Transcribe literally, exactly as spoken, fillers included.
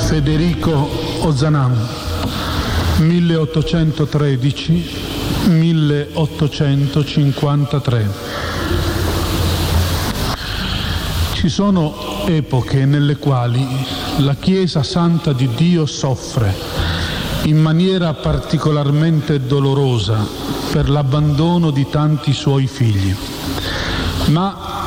Federico Ozanam, milleottocentotredici milleottocentocinquantatré. Ci sono epoche nelle quali la Chiesa Santa di Dio soffre in maniera particolarmente dolorosa per l'abbandono di tanti suoi figli, ma